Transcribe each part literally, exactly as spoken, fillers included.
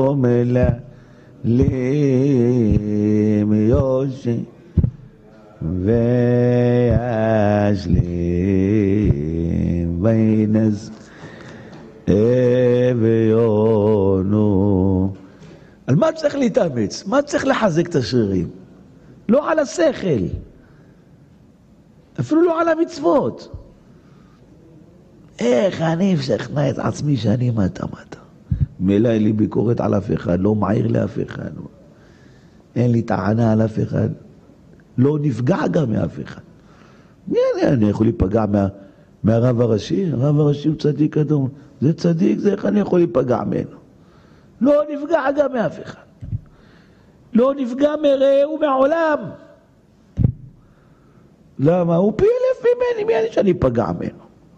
מלא לי מיושי וישלים וינס אביונו. על מה צריך להתאמץ? מה צריך לחזק את השרירים? לא על השכל, אפילו לא על המצוות. איך אני משכנע את עצמי שאני מטה מטה? מילא אין לי ביקורת על אף אחד, לא מעיר לאף אחד, אין לי טענה על אף אחד, לא נפגע גם מאף אחד. מי אני, אני יכול להיפגע מה, מהרב הראשי? הרב הראשי הוא צדיק אדום, זה צדיק, זה איך אני יכול להיפגע ממנו? לא נפגע גם מאף אחד, לא נפגע מרעהו מעולם. למה? הוא פי אלף ממני, מי אני שאני אפגע ממנו?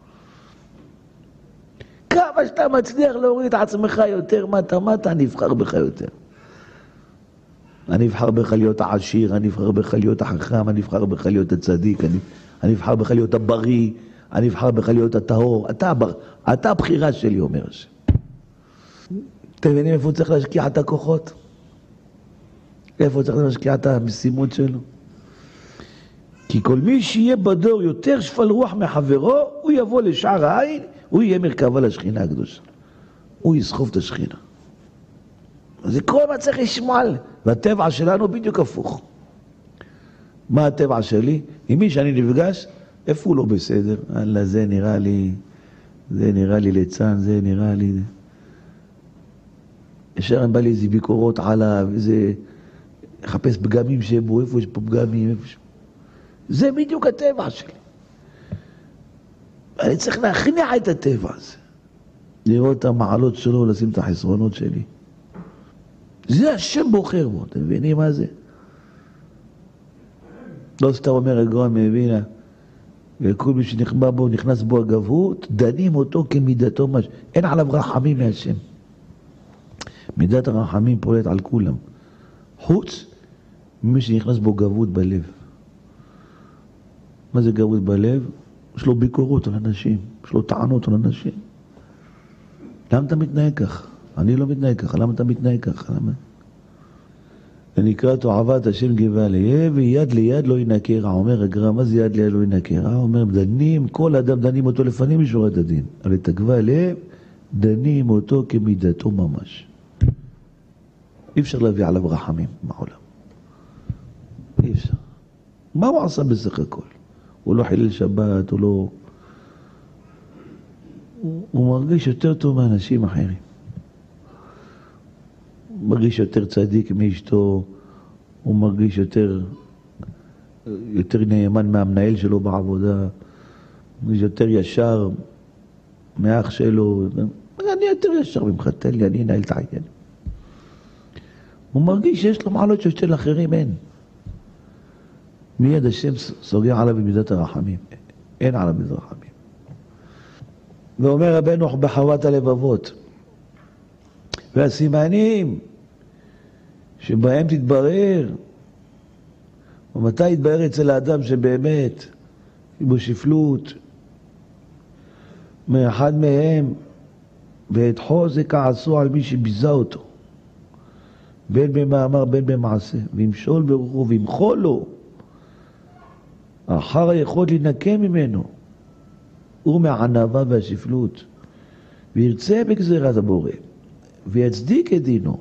כמה שאתה מצליח להוריד את עצמך יותר מטה מטה, אני אבחר בך יותר. אני אבחר בך להיות העשיר, אני אבחר בך להיות החכם, אני אבחר בך להיות הצדיק, אני, אני אבחר בך להיות הבריא, אני אבחר בך להיות הטהור. אתה, אתה הבחירה שלי, אומר השם. אתם מבינים איפה הוא צריך להשקיע את הכוחות? איפה הוא צריך להשקיע את המשימות שלו? כי כל מי שיהיה בדור יותר שפל רוח מחברו, הוא יבוא לשער העין, הוא יהיה מרכבה לשכינה הקדושה. הוא יסחוב את השכינה. זה כל מה צריך לשמוע. והטבע שלנו בדיוק הפוך. מה הטבע שלי? עם מי שאני נפגש, איפה הוא לא בסדר? אללה, זה נראה לי, זה נראה לי ליצן, זה נראה לי... ישר בא לי איזה ביקורות עליו, איזה... לחפש פגמים שבו, איפה יש פה פגמים, איפה ש... זה בדיוק הטבע שלי. אני צריך להכניע את הטבע הזה. לראות את המעלות שלו, לשים את החסרונות שלי. זה השם בוחר בו, אתם מבינים מה זה? לא סתם אומר הגאון מווילנה, וכל מי שנכבה בו, נכנס בו הגבהות, דנים אותו כמידתו מש... אין עליו רחמים מהשם. מידת הרחמים פועלת על כולם. חוץ ממי שנכנס בו גבהות בלב. מה זה גבהות בלב? יש לו ביקורות על אנשים, יש לו טענות על אנשים. למה אתה מתנהג כך? אני לא מתנהג ככה, למה אתה מתנהג ככה? למה? ונקרא תועבת השם גבה ליה, ויד ליד לא ינקה רע. אומר הגר"א, מה זה יד ליד לא ינקה רע? אומר, דנים, כל אדם דנים אותו לפנים משורת הדין. אבל תגבה לב, דנים אותו כמידתו ממש. אי אפשר להביא עליו רחמים בעולם. אי אפשר. מה הוא עשה בסך הכל? הוא לא חילל שבת, הוא לא... הוא, הוא מרגיש יותר טוב מאנשים אחרים. הוא מרגיש יותר צדיק מאשתו, הוא מרגיש יותר, יותר נאמן מהמנהל שלו בעבודה, הוא מרגיש יותר ישר מאח שלו. אני יותר ישר ממך, תן לי, אני אנהל את העניין. הוא מרגיש שיש לו מעלות של אחרים, אין. מיד השם סוגר עליו במידת הרחמים. אין עליו מידת הרחמים. ואומר רבנו בחוות הלבבות, והסימנים שבהם תתברר, ומתי יתברר אצל האדם שבאמת, בו שפלות, מאחד מהם, ואת חוזק כעסו על מי שביזה אותו, בין במאמר בין במעשה, וימשול ברוחו וימחול לו, אחר היכולת להינקם ממנו, ומהענווה והשפלות, וירצה בגזירת הבורא, ויצדיק את דינו,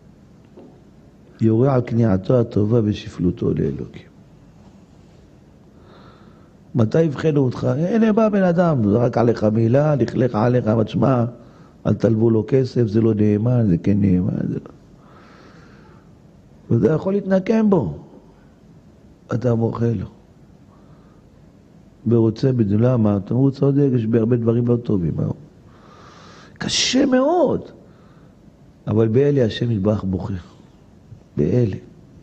יורה על כניעתו הטובה ושפלותו לאלוקים. מתי יבחנו אותך? הנה בא בן אדם, זרק עליך מילה, לכלך עליך, אבל תשמע, אל תלבו לו כסף, זה לא נאמן, זה כן נאמן, זה לא. וזה יכול להתנקם בו. אתה מוחה לו. ורוצה בדיוק, למה? אתה אומר, צודק, יש בהרבה דברים לא טובים. קשה מאוד. אבל באלה השם יתברך בוחר. באלה.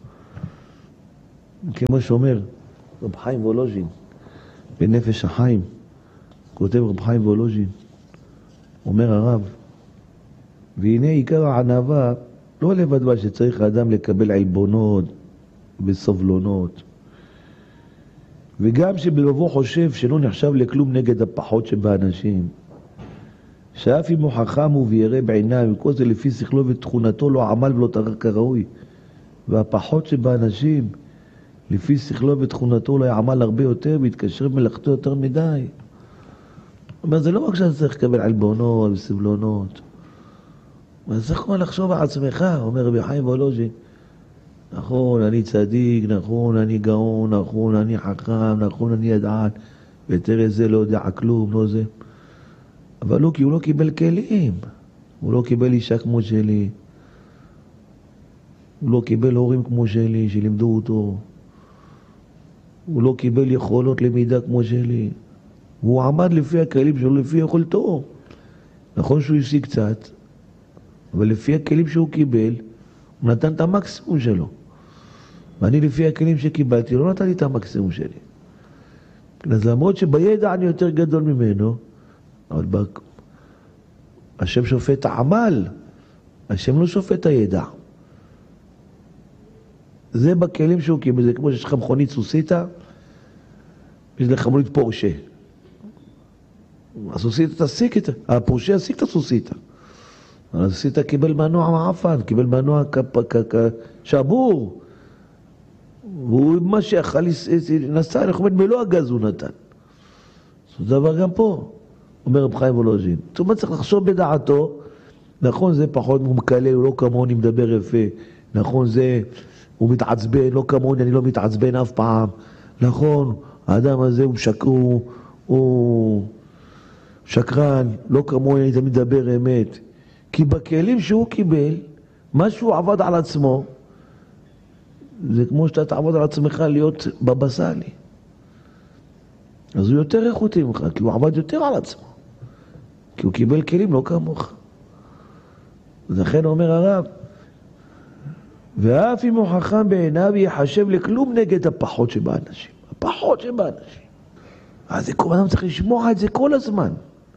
כמו שאומר רב חיים וולוז'ין, בנפש החיים, כותב רב חיים וולוז'ין, אומר הרב, והנה עיקר הענווה, לא לבד מה שצריך האדם לקבל עלבונות וסובלונות, וגם שבלבבו חושב שלא נחשב לכלום נגד הפחות שבאנשים, שאף אם הוא חכם ובירא בעיניו, וכל זה לפי שכלו ותכונתו לא עמל ולא טרח כראוי. והפחות שבאנשים, לפי שכלו ותכונתו לא יעמל הרבה יותר, והתקשר מלאכתו יותר מדי. זאת אומרת, זה לא רק שאתה צריך לקבל עלבונות וסבלונות. אבל צריך כבר לחשוב על עצמך, אומר רבי חיים וולוז'ין. נכון, אני צדיק, נכון, אני גאון, נכון, אני חכם, נכון, אני ידען, ותראה זה לא יודע כלום, לא זה. אבל לא, כי הוא לא קיבל כלים. הוא לא קיבל אישה כמו שלי. הוא לא קיבל הורים כמו שלי, שלימדו אותו. הוא לא קיבל יכולות למידה כמו שלי. הוא עמד לפי הכלים שלו, לפי יכולתו. נכון שהוא השיג קצת, אבל לפי הכלים שהוא קיבל, הוא נתן את המקסימום שלו. ואני לפי הכלים שקיבלתי, לא נתן לי את המקסימום שלי. אז למרות שבידע אני יותר גדול ממנו, אבל בק... השם שופט העמל, השם לא שופט הידע. זה בכלים שהוא קיבל, זה כמו שיש לך מכונית סוסיתא, יש לך מכונית פורשה. הסוסיתא תסיק את, הפורשה יסיק את הסוסיתא. הסוסיתא קיבל מנוע מעפן, קיבל מנוע שבור. והוא מה שיכל נסע, אנחנו אומרים, מלוא הגז הוא נתן. זאת דבר גם פה, אומר רב חיים וולוז'ין. זאת אומרת, צריך לחשוב בדעתו, נכון, זה פחות מומקלה, הוא לא כמוני מדבר יפה, נכון, זה, הוא מתעצבן, לא כמוני, אני לא מתעצבן אף פעם, נכון, האדם הזה הוא שקר, הוא, הוא שקרן, לא כמוני, אני תמיד מדבר אמת. כי בכלים שהוא קיבל, מה שהוא עבד על עצמו, זה כמו שאתה תעבוד על עצמך להיות בבא סאלי. אז הוא יותר איכותי ממך, כי הוא עבד יותר על עצמו. כי הוא קיבל כלים לא כמוך. ולכן אומר הרב, ואף אם הוא חכם בעיניו יחשב לכלום נגד הפחות שבאנשים. הפחות שבאנשים. אז זה כל אדם צריך לשמוע את זה כל הזמן.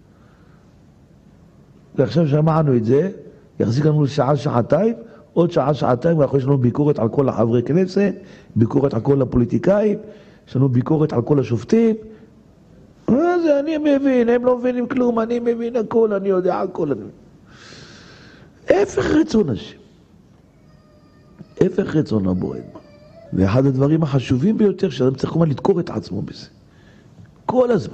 ועכשיו שמענו את זה, יחזיק לנו שעה, שעתיים, עוד שעה, שעתיים, ואנחנו יש לנו ביקורת על כל החברי כנסת, ביקורת על כל הפוליטיקאים, יש לנו ביקורת על כל השופטים. מה זה, אני מבין, הם לא מבינים כלום, אני מבין הכל, אני יודע הכל. אני... הפך רצון השם. הפך רצון הבועד. ואחד הדברים החשובים ביותר, שאדם צריך כמובן לדקור את עצמו בזה. כל הזמן.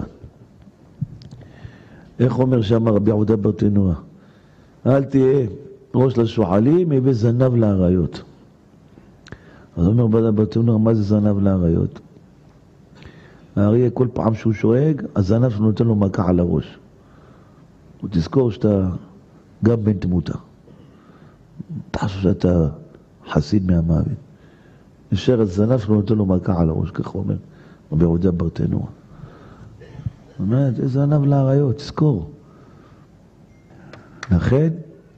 איך אומר שאמר רבי עבודה ברטנורה? אל תהיה ראש לשועלים, יביא זנב לאריות. אז אומר רבי ברטנורה, מה זה זנב לאריות? האריה כל פעם שהוא שואג, הזנב שלו נותן לו מכה על הראש. ותזכור שאתה גם בן תמותה. תחשוב שאתה חסיד מהמוות. נשאר הזנב שלו נותן לו מכה על הראש, כך אומר רבי עבודה ברטנורה. אומרת, זה זנב לאריות, תזכור. לכן,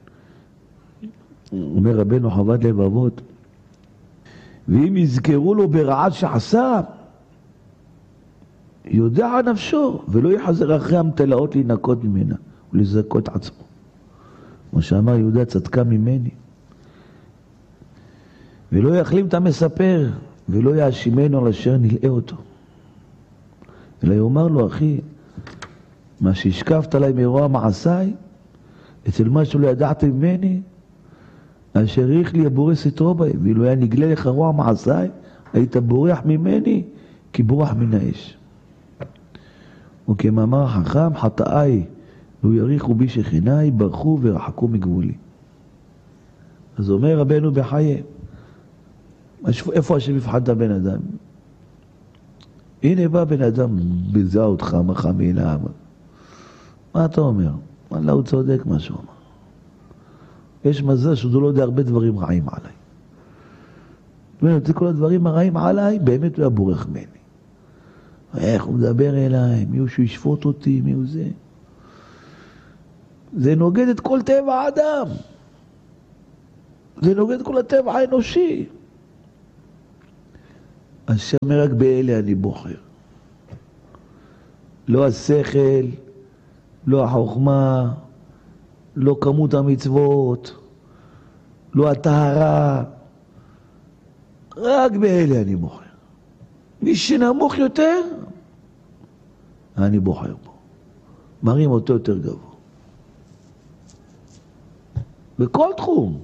אומר רבנו חב"ד לב אבות, ואם יזכרו לו ברעה שעשה, יודע נפשו, ולא יחזר אחרי המתלאות להינקות ממנה, ולזכות עצמו. כמו שאמר יהודה, צדקה ממני. ולא יחלים את המספר, ולא יאשימנו על אשר נלאה אותו. אלא יאמר לו, אחי, מה שהשקפת עליי מרוע מעשיי, אצל מה שלא ידעת ממני, אשר איך לי הבורא סתרו בהם, ואילו היה נגלה לך רוע מעשיי, היית בורח ממני, כי בורח מן האש. וכמאמר החכם, חטאי, לא יריחו בי שכיניי, ברחו ורחקו מגבולי. אז אומר רבנו בחיי, איפה השם יבחן את הבן אדם? הנה בא בן אדם, ביזה אותך, מחמינה. מה אתה אומר? וואלה, הוא צודק מה שהוא אמר. יש מזל שהוא לא יודע הרבה דברים רעים עליי. זאת אומרת, זה כל הדברים הרעים עליי, באמת הוא היה בורח ממני. איך הוא מדבר אליי, מי הוא שישפוט אותי, מי הוא זה. זה נוגד את כל טבע האדם. זה נוגד את כל הטבע האנושי. השם רק באלה אני בוחר. לא השכל, לא החוכמה, לא כמות המצוות, לא הטהרה. רק באלה אני בוחר. מי שנמוך יותר, אני בוחר בו. מרים אותו יותר גבוה. בכל תחום.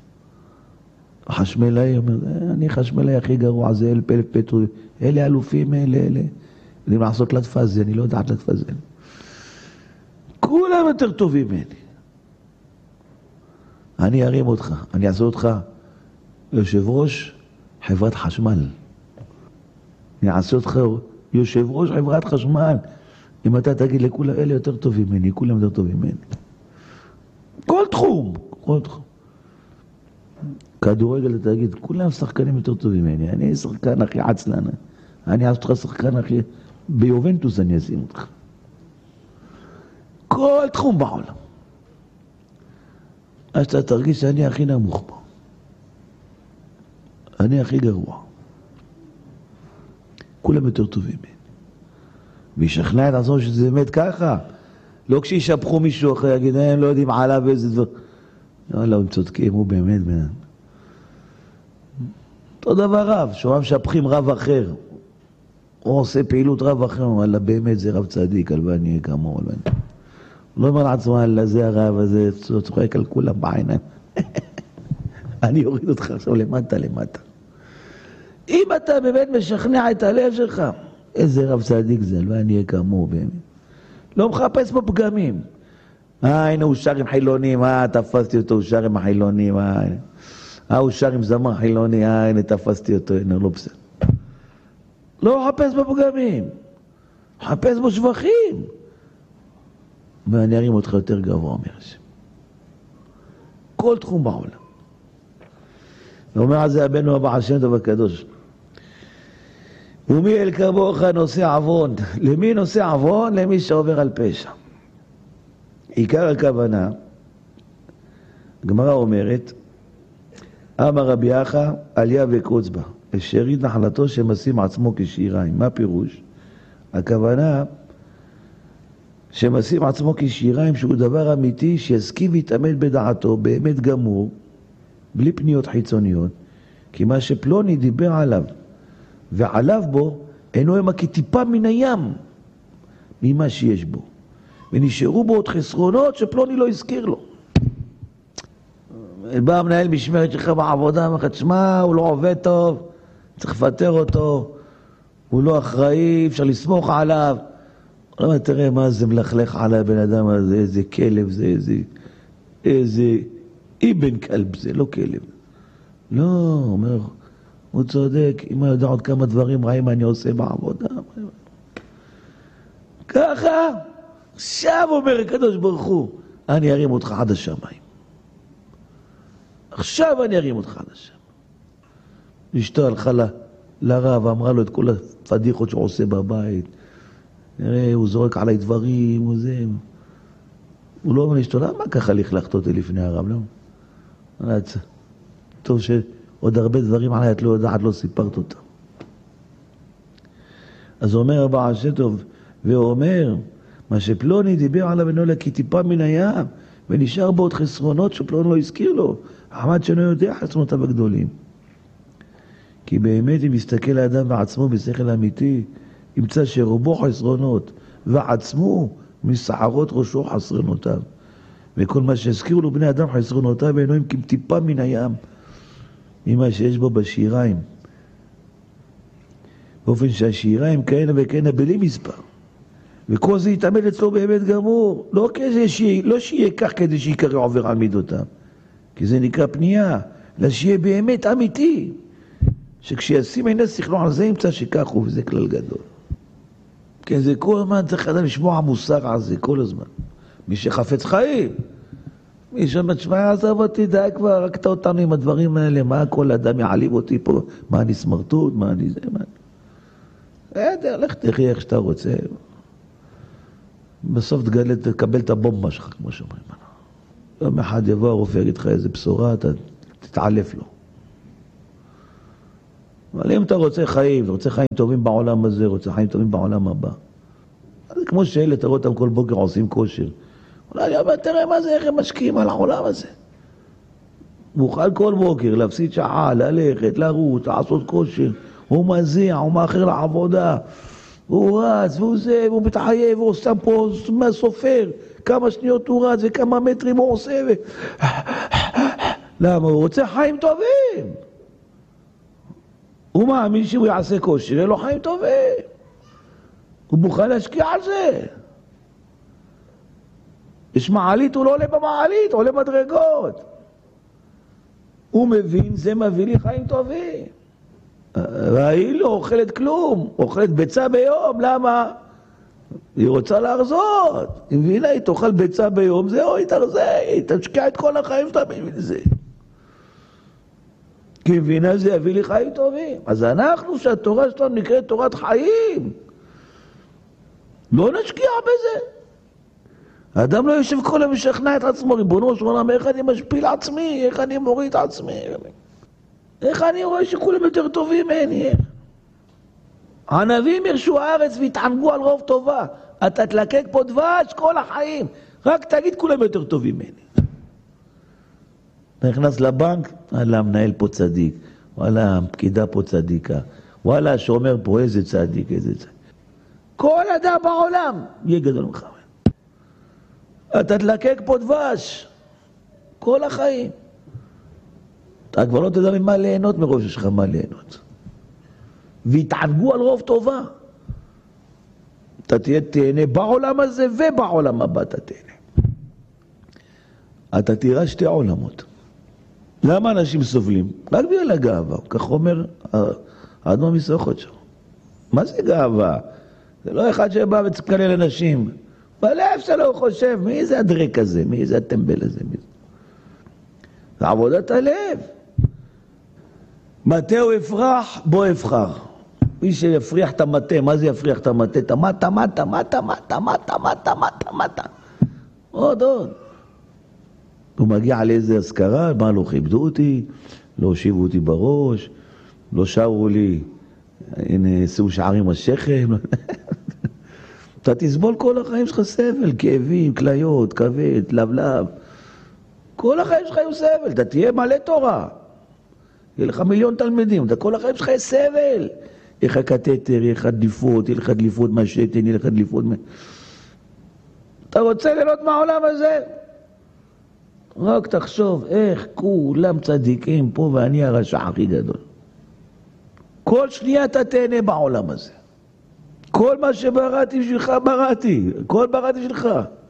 חשמלאי אומר, אני חשמלאי הכי גרוע, זה אלף אלף פטרו, אלה אלופים, אלה, אלה. יודעים לעשות לתפזן, אני לא יודעת לתפזן. כולם יותר טובים ממני. אני ארים אותך, אני אעשה אותך יושב ראש חברת חשמל. אני אעשה אותך יושב ראש חברת חשמל. אם אתה תגיד לכולם, אלה יותר טובים ממני, כולם יותר טובים ממני. כל תחום, כל תחום. כדורגל אתה תגיד, כולם שחקנים יותר טובים ממני, אני שחקן הכי עצלן. אני אעשה אותך שחקן הכי... ביובנטוס אני אשים אותך. כל תחום בעולם. אז אתה תרגיש שאני הכי נמוך פה. אני הכי גרוע. כולם יותר טובים ממני. וישכנע את עצמו שזה באמת ככה. לא כשישפחו מישהו אחר, יגיד, הם לא יודעים עליו איזה דבר. לא, לא, הם צודקים, הוא באמת בן. אותו דבר רב, שהוא משפחים רב אחר. הוא עושה פעילות רב אחר, אבל באמת זה רב צדיק, הלוואי אני אהיה כמוהו, הלוואי. הוא לא אומר לעצמו, אלא זה הרב הזה, צוחק על כולם בעיניים. אני אוריד אותך עכשיו למטה, למטה. אם אתה באמת משכנע את הלב שלך, איזה רב צדיק זה, הלוואי אני אהיה כמוהו באמת. לא מחפש פה פגמים. אה, הנה הוא שר עם חילונים, אה, תפסתי אותו, הוא שר עם החילונים, אה, אה, הוא שר עם זמר חילוני, אה, הנה תפסתי אותו, הנה, לא בסדר. לא מחפש בפגמים, מחפש בו שבחים. ואני ארים אותך יותר גבוה, אומר השם. כל תחום בעולם. ואומר על זה הבנו הבא שם טוב הקדוש. ומי אל כמוך נושא עוון? למי נושא עוון? למי שעובר על פשע. עיקר הכוונה, הגמרא אומרת, אמר רבי אחא עליה וקוץ בה, שארית נחלתו שמשים עצמו כשיריים. מה פירוש? הכוונה שמשים עצמו כשיריים שהוא דבר אמיתי, שיסכים ויתאמן בדעתו, באמת גמור, בלי פניות חיצוניות, כי מה שפלוני דיבר עליו ועליו בו, אינו הם כטיפה מן הים ממה שיש בו, ונשארו בו עוד חסרונות שפלוני לא הזכיר לו. בא מנהל משמרת שלך בעבודה, אומר לך, תשמע, הוא לא עובד טוב, צריך לפטר אותו, הוא לא אחראי, אפשר לסמוך עליו. הוא אומר, תראה מה זה מלכלך על הבן אדם הזה, איזה כלב זה, איזה, איזה איבן כלב זה, לא כלב. לא, הוא אומר, הוא צודק, אם אני יודע עוד כמה דברים רעים אני עושה בעבודה. ככה, עכשיו אומר הקדוש ברוך הוא, אני ארים אותך עד השמיים. עכשיו אני ארים אותך עד השמיים. אשתו הלכה ל, לרב, אמרה לו את כל הפדיחות שהוא עושה בבית. נראה, הוא זורק עליי דברים, הוא זה. הוא לא אומר לאשתו, למה ככה לכלכת אותי לפני הרב? לא? טוב שעוד הרבה דברים עליי את לא יודעת, לא סיפרת אותם. אז הוא אומר הבעל שם טוב, והוא אומר, מה שפלוני דיבר עליו אינו אלא כטיפה מן הים, ונשאר בו עוד חסרונות שפלוני לא הזכיר לו, עמד שאינו יודע חסרונותיו הגדולים. כי באמת אם יסתכל האדם בעצמו בשכל אמיתי, ימצא שרובו חסרונות, ועצמו מסערות ראשו חסרונותיו. וכל מה שהזכירו לו בני אדם חסרונותיו אינו הם כטיפה מן הים, ממה שיש בו בשיריים. באופן שהשיריים כאלה וכאלה בלי מספר. וכל זה יתעמד אצלו באמת גמור. לא, כזה שיה, לא שיהיה כך כדי שיקרא עובר על מידותיו. כי זה נקרא פנייה. אלא שיהיה באמת אמיתי. שכשישים עיני שכלו על זה ימצא שכך הוא, וזה כלל גדול. כן, זה כל הזמן צריך אדם לשמוע המוסר על זה, כל הזמן. מי שחפץ חיים. מי שאומר, תשמע, עזב אותי, די כבר, רקת אותנו עם הדברים האלה, מה כל אדם יעליב אותי פה, מה אני סמרטוט, מה אני זה, מה... בסדר, לך תחיה איך שאתה רוצה. בסוף תגלה, תקבל את הבומבה שלך, כמו שאומרים. יום אחד יבוא הרופא, יגיד לך איזה בשורה, אתה תתעלף לו. אבל אם אתה רוצה חיים, אתה רוצה חיים טובים בעולם הזה, רוצה חיים טובים בעולם הבא. אז כמו שאלה, אתה רואה אותם כל בוקר עושים כושר. אולי, אבל תראה מה זה, איך הם משקיעים על העולם הזה. מוכל כל בוקר, להפסיד שעה, ללכת, לרוץ, לעשות כושר. הוא מזיע, הוא מאחר לעבודה. הוא רץ, והוא זה, והוא מתחייב, והוא שם פה סופר. כמה שניות הוא רץ וכמה מטרים הוא עושה. ו... למה? הוא רוצה חיים טובים. הוא מאמין שהוא יעשה כושר, יהיה לו חיים טובים. הוא מוכן להשקיע על זה. יש מעלית, הוא לא עולה במעלית, עולה מדרגות. הוא מבין, זה מביא לי חיים טובים. והיא לא אוכלת כלום, אוכלת ביצה ביום, למה? היא רוצה להרזות. היא מבינה, היא תאכל ביצה ביום, זהו, היא תרזה, היא תשקיע את כל החיים שלה בשביל זה. כי היא מבינה, זה יביא לי חיים טובים. אז אנחנו, שהתורה שלנו נקראת תורת חיים, לא נשקיע בזה. האדם לא יושב כל היום ושכנע את עצמו, ריבונו של עולם, איך אני משפיל עצמי, איך אני מוריד עצמי, איך אני רואה שכולם יותר טובים ממני. הענבים ירשו הארץ והתענגו על רוב טובה. אתה תלקק פה דבש כל החיים, רק תגיד כולם יותר טובים ממני. אתה נכנס לבנק, וואלה, המנהל פה צדיק, וואלה, הפקידה פה צדיקה, וואלה, השומר פה איזה צדיק, איזה צדיק. כל אדם בעולם יהיה גדול ממך. אתה תלקק פה דבש כל החיים. אתה כבר לא תדע ממה ליהנות מרוב שיש לך מה ליהנות. והתענגו על רוב טובה. אתה תהיה תהנה בעולם הזה ובעולם הבא אתה תהנה. אתה תראה שתי עולמות. למה אנשים סובלים? רק בגלל הגאווה. כך אומר האדמו"ר מסוכות. מה זה גאווה? זה לא אחד שבא וצקלל אנשים. בלב שלו הוא חושב, מי זה הדרק הזה? מי זה הטמבל הזה? מי זה? זה עבודת הלב. מטה הוא יפרח, בו יבחר. מי שיפריח את המטה, מה זה יפריח את המטה? תמטה, מטה, מטה, מטה, מטה, מטה, מטה, מטה. עוד, עוד. הוא מגיע לאיזה הזכרה, מה לא כיבדו אותי, לא הושיבו אותי בראש, לא שרו לי, הנה, שאו שערים השכם. אתה תסבול כל החיים שלך סבל, כאבים, כליות, כבד, לבלב. כל החיים שלך יהיו סבל, אתה תהיה מלא תורה. יהיה לך מיליון תלמידים, אתה כל החיים שלך יהיה סבל. יהיה לך קטטר, יהיה לך דליפות, יהיה לך דליפות מהשתן, יהיה לך דליפות מה... אתה רוצה ליהנות מהעולם הזה? רק תחשוב איך כולם צדיקים פה ואני הרשע הכי גדול. כל שנייה אתה תהנה בעולם הזה. כל מה שבראתי בשבילך בראתי, כל בראתי בשבילך.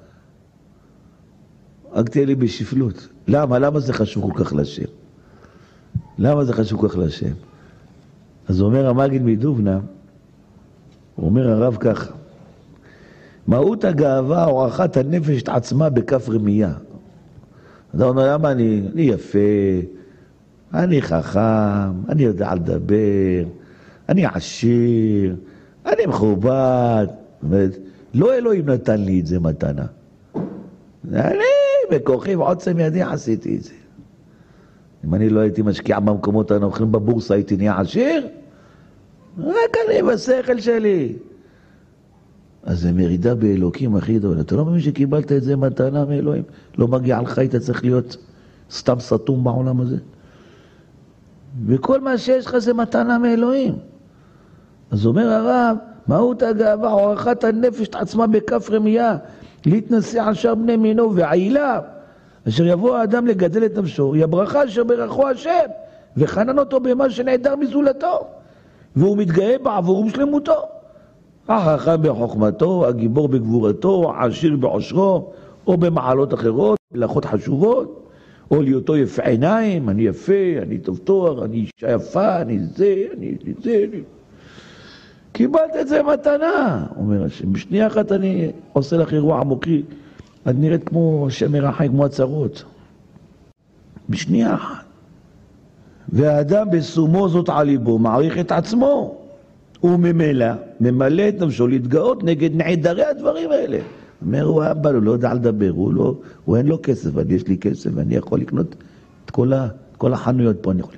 רק תהיה לי בשפלות. למה? למה זה חשוב כל כך לשם? למה זה חשוב כל כך לשם? אז אומר המגיד מדובנה, הוא אומר הרב ככה, מהות הגאווה, הוערכת הנפש את עצמה בכף רמייה. אתה אומר, למה אני, אני יפה, אני חכם, אני יודע לדבר, אני עשיר, אני מכובד. לא אלוהים נתן לי את זה מתנה. אני בכוחי ועוצם ידי עשיתי את זה. אם אני לא הייתי משקיע במקומות הנוחים בבורסה, הייתי נהיה עשיר? רק אני בשכל שלי. אז זה מרידה באלוקים הכי גדול. אתה לא מאמין שקיבלת את זה מתנה מאלוהים? לא מגיע לך, היית צריך להיות סתם סתום בעולם הזה? וכל מה שיש לך זה מתנה מאלוהים. אז אומר הרב, מהות הגאווה, הוערכת הנפש את עצמה בכף רמייה, להתנשא על שאר בני מינו ועילה, אשר יבוא האדם לגדל את נפשו, היא הברכה אשר ברכו השם, וחנן אותו במה שנעדר מזולתו, והוא מתגאה בעבור ושלמותו. החכם בחוכמתו, הגיבור בגבורתו, העשיר בעושרו, או במעלות אחרות, מלאכות חשובות, או להיותו יפה עיניים, אני יפה, אני טוב תואר, אני אישה יפה, אני זה, אני זה, אני... קיבלת את זה מתנה, אומר השם. בשנייה אחת אני עושה לך אירוע עמוקי, את נראית כמו השם מרחם, כמו הצרות. בשנייה אחת. והאדם בסומו זאת על ליבו, מעריך את עצמו. הוא ממלא, ממלא את נפשו להתגאות נגד נעדרי הדברים האלה. אומר, הוא אבא, הוא לא יודע לדבר, הוא, לא, הוא אין לו כסף, אבל יש לי כסף, ואני יכול לקנות את כל, ה, כל החנויות פה, אני יכול.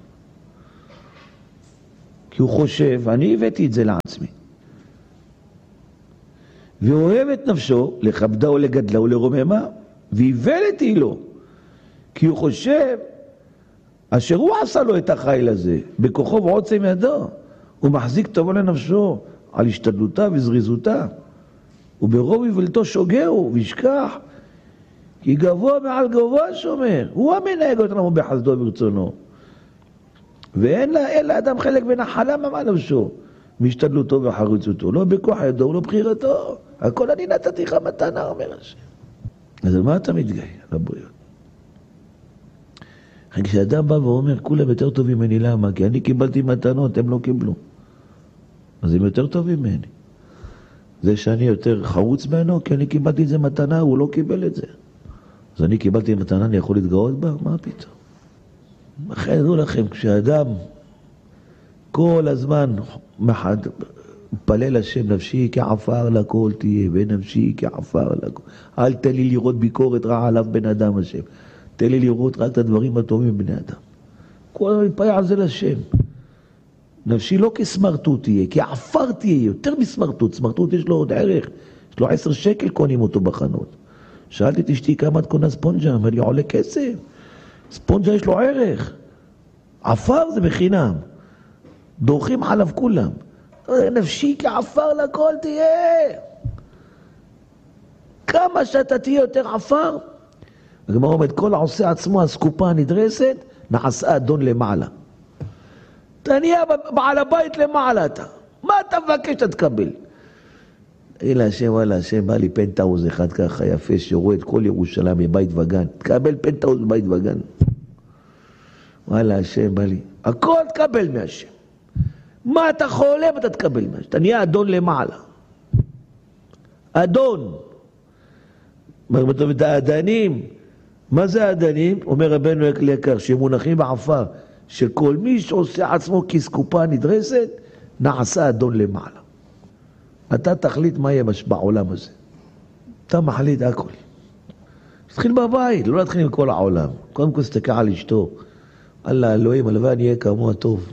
כי הוא חושב, אני הבאתי את זה לעצמי. ואוהב את נפשו, לכבדה או לגדלה או לרוממה, והיוולתי לו. כי הוא חושב, אשר הוא עשה לו את החיל הזה, בכוחו ועוצם ידו, הוא מחזיק טובו לנפשו, על השתדלותה וזריזותה, וברוב יבלתו שוגהו וישכח, כי גבוה מעל גבוה שומר, הוא המנהג אותנו בחסדו ברצונו. ואין לה, אין לאדם חלק בנחלה מה נפשו, משתדלותו וחריצותו, לא בכוח ידו ולא בחירתו. הכל אני נתתי לך מתנה, אומר השם. אז על מה אתה מתגאה? לבריאות. כשאדם בא ואומר, כולם יותר טובים ממני, למה? כי אני קיבלתי מתנות, הם לא קיבלו. אז הם יותר טובים ממני. זה שאני יותר חרוץ ממנו, כי אני קיבלתי את זה מתנה, הוא לא קיבל את זה. אז אני קיבלתי מתנה, אני יכול להתגאות בה? מה פתאום? לכן ידעו לכם, כשאדם כל הזמן מחד, פלל השם, נפשי כעפר לכל תהיה, ונפשי כעפר לכל. אל תן לי לראות ביקורת רעה עליו בן אדם השם. תן לי לראות רק את הדברים הטובים בבני אדם. כל הזמן מתפלל על זה לשם. נפשי לא כסמרטוט תהיה, כעפר תהיה, יותר מסמרטוט. סמרטוט יש לו עוד ערך. יש לו עשר שקל קונים אותו בחנות. שאלתי את אשתי כמה את קונה ספונג'ה, אמר לי עולה כסף. ספונג'ה יש לו ערך. עפר זה בחינם. דורכים עליו כולם. נפשי כעפר לכל תהיה. כמה שאתה תהיה יותר עפר. הגמרא אומרת, כל העושה עצמו הסקופה הנדרסת, נעשה אדון למעלה. אתה נהיה בעל הבית למעלה אתה. מה אתה מבקש אתה תקבל? תגיד להשם, וואלה, השם, בא לי פנטאוז אחד ככה יפה, שרואה את כל ירושלים מבית וגן. תקבל פנטאוז בבית וגן. וואלה, השם, בא לי. הכל תקבל מהשם. מה אתה חולם, אתה תקבל מהשם. אתה נהיה אדון למעלה. אדון. אומרים את האדנים. מה זה האדנים? אומר רבנו יקר, שמונחים בעפר, שכל מי שעושה עצמו כסקופה נדרסת, נעשה אדון למעלה. אתה תחליט מה יהיה בעולם הזה. אתה מחליט הכל. תתחיל בבית, לא להתחיל עם כל העולם. קודם כל תסתכל על אשתו. אללה, אלוהים, הלוואי אני אהיה כמוה טוב.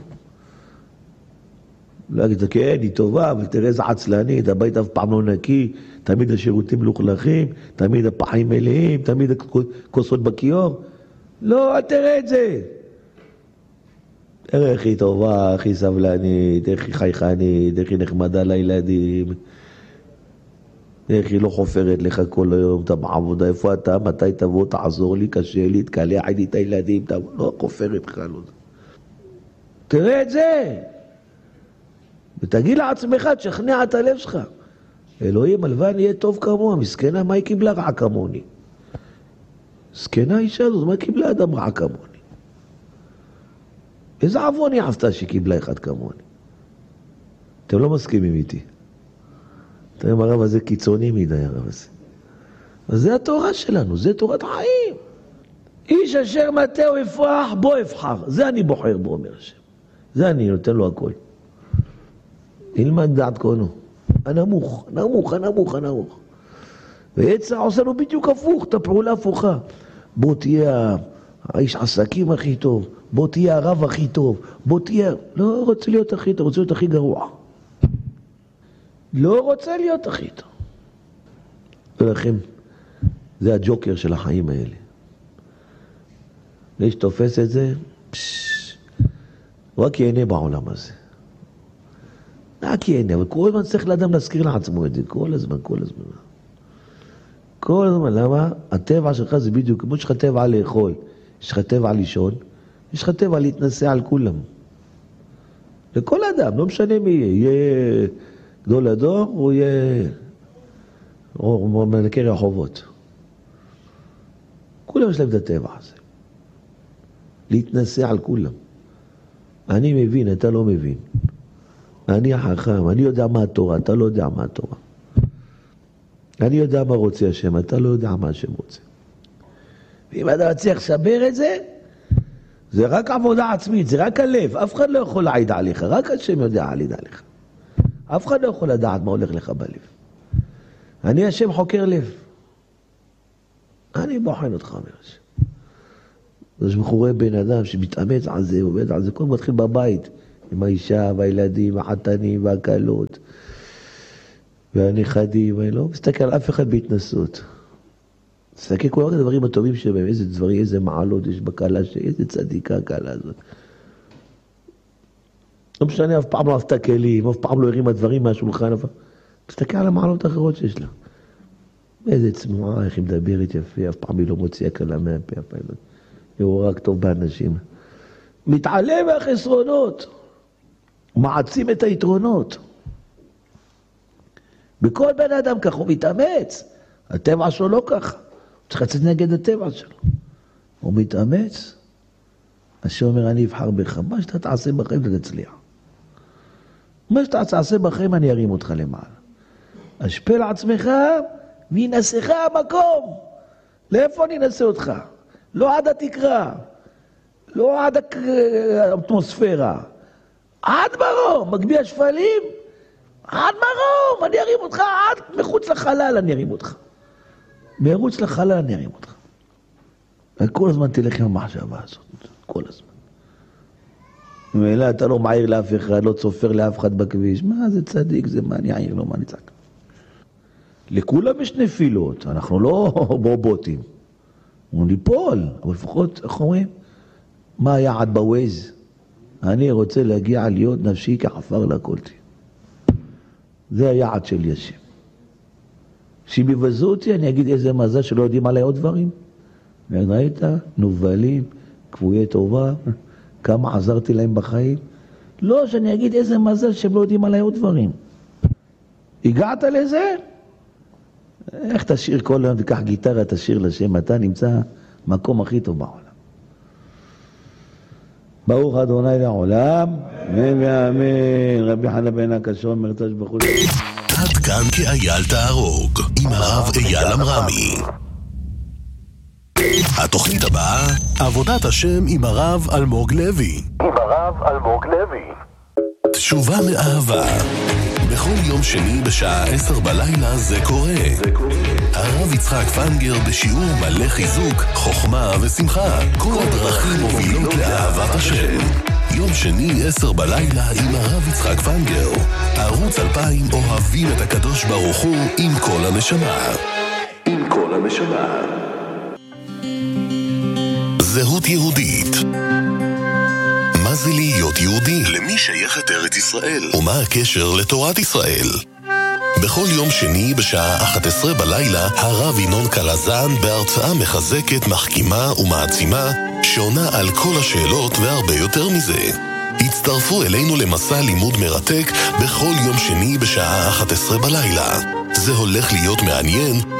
לא אגיד, כן, היא טובה, אבל תראה איזה עצלנית, הבית אף פעם לא נקי, תמיד השירותים לוכלכים, תמיד הפחים מלאים, תמיד הכוסות בכיור. לא, אל תראה את זה. תראה איך היא טובה, איך היא סבלנית, איך היא חייכנית, איך היא נחמדה לילדים, איך היא לא חופרת לך כל היום, אתה בעבודה, איפה אתה, מתי תבוא, תעזור לי, קשה לי, תקלח לי את הילדים, אתה לא חופרת לך, לא. תראה את זה. ותגיד לעצמך, תשכנע את הלב שלך. אלוהים, הלוואי אני אהיה טוב כמוה, מסכנה, מה היא קיבלה רע כמוני? מסכנה אישה הזאת, מה היא קיבלה אדם רע כמוני? איזה עוון היא עשתה שקיבלה אחד כמוני? אתם לא מסכימים איתי. אתם אומרים, הרב הזה קיצוני מדי, הרב הזה. אז זה התורה שלנו, זה תורת חיים. איש אשר מטהו יפרח, בו יבחר. זה אני בוחר בו, אומר השם. זה אני נותן לו הכל. ילמד דעת קונו. הנמוך, הנמוך, הנמוך, הנמוך. ויצא עושה לו בדיוק הפוך, את הפעולה הפוכה. בוא תהיה האיש עסקים הכי טוב, בוא תהיה הרב הכי טוב, בוא תהיה... לא רוצה להיות הכי טוב, רוצה להיות הכי גרוע. לא רוצה להיות הכי טוב. ולכם, זה הג'וקר של החיים האלה. מי שתופס את זה, פשש, רק ייהנה בעולם הזה. רק ייהנה, אבל כל הזמן צריך לאדם להזכיר לעצמו את זה, כל הזמן, כל הזמן. כל הזמן, למה? הטבע שלך זה בדיוק, כמו שיש לך טבע לאכול, יש לך טבע לישון, יש לך טבע להתנסה על כולם. לכל אדם, לא משנה מי יהיה, יהיה גדול הדור, או יהיה או מנקה רחובות. כולם יש להם את הטבע הזה. להתנסה על כולם. אני מבין, אתה לא מבין. אני החכם, אני יודע מה התורה, אתה לא יודע מה התורה. אני יודע מה רוצה השם, אתה לא יודע מה השם רוצה. ואם אתה מצליח לשבר את זה, זה רק עבודה עצמית, זה רק הלב. אף אחד לא יכול להעיד עליך, רק השם יודע להעיד עליך. אף אחד לא יכול לדעת מה הולך לך בלב. אני השם חוקר לב. אני בוחן אותך, אומר השם. זה שמחורי בן אדם שמתאמץ על זה, עובד על זה, כל מתחיל בבית, עם האישה והילדים, החתנים והקלות, והנכדים, אני לא מסתכל על אף אחד בהתנסות. מסתכל כל אחד הדברים הטובים שבהם, איזה דברים, איזה מעלות יש בקלה, איזה צדיקה הקלה הזאת. לא משנה, אף פעם לא עשתה כלים, אף פעם לא הרימה דברים מהשולחן, אבל מסתכל על המעלות האחרות שיש לה. איזה צנועה, איך היא מדברת יפה, אף פעם היא לא מוציאה כלה מהפה, אף פעם לא. הוא רק טוב באנשים. מתעלם מהחסרונות, מעצים את היתרונות. בכל בן אדם כך הוא מתאמץ, הטבע שלו לא ככה, הוא צריך לצאת נגד הטבע שלו. הוא מתאמץ, השם אומר אני אבחר בך, מה שאתה תעשה בחיים אתה תצליח. מה שאתה תעשה בחיים אני ארים אותך למעלה. השפל עצמך וינשך המקום. לאיפה אני אנסה אותך? לא עד התקרה, לא עד האטמוספירה, עד מרום, מגביה שפלים, עד מרום, אני ארים אותך, עד מחוץ לחלל אני ארים אותך. מחוץ לחלל אני ארים אותך. וכל הזמן תלך עם המחשבה הזאת, כל הזמן. ואלה אתה לא מעיר לאף אחד, לא צופר לאף אחד בכביש, מה זה צדיק, זה מה אני אעיר לו, מה אני צעק. לכולם יש נפילות, אנחנו לא רובוטים. הוא ניפול, אבל לפחות, איך אומרים? מה היעד בווייז? אני רוצה להגיע להיות נפשי כעפר להכולתי. זה היעד שלי השם. שיבזו אותי, אני אגיד איזה מזל שלא יודעים עליי עוד דברים. ראית? נובלים, כבויי טובה, כמה עזרתי להם בחיים. לא, שאני אגיד איזה מזל שהם לא יודעים עליי עוד דברים. הגעת לזה? איך תשאיר כל היום, תיקח גיטרה, תשאיר לשם, אתה נמצא מקום הכי טוב בעולם. ברוך אדוני לעולם, אמן ואמן. רבי חנן בן הקשון מרתש בחוץ. עד כאן כאייל תהרוג, עם הרב אייל אמרמי. התוכנית הבאה, עבודת השם עם הרב אלמוג לוי. עם הרב אלמוג לוי. תשובה מאהבה. בכל יום שני בשעה עשר בלילה זה קורה. זה קורה. הרב יצחק פנגר בשיעור מלא חיזוק, חוכמה ושמחה. כל הדרכים מובילות לאהבת השם. יום שני עשר בלילה עם הרב יצחק פנגר. ערוץ אלפיים אוהבים את הקדוש ברוך הוא עם כל הנשמה. עם כל הנשמה. זהות יהודית. מה זה להיות יהודי? למי שייכת ארץ ישראל? ומה הקשר לתורת ישראל? בכל יום שני בשעה אחת עשרה בלילה, הרב ינון קלזן בהרצאה מחזקת, מחכימה ומעצימה, שעונה על כל השאלות והרבה יותר מזה. הצטרפו אלינו למסע לימוד מרתק בכל יום שני בשעה אחת עשרה בלילה. זה הולך להיות מעניין